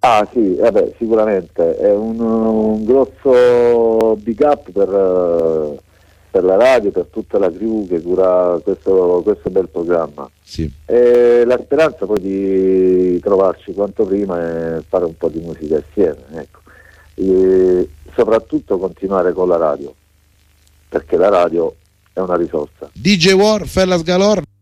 Ah sì, sicuramente è un grosso big up per la radio, per tutta la crew che cura questo bel programma. Sì. E la speranza poi di trovarci quanto prima e fare un po' di musica assieme, ecco. E soprattutto continuare con la radio, perché la radio è una risorsa. DJ War, Fellas Galore.